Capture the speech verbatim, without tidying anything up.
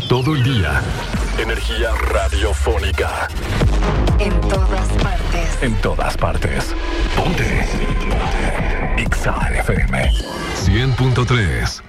Todo el día. Energía radiofónica. En todas partes. En todas partes. Ponte. Ponte. X A F M. cien punto tres.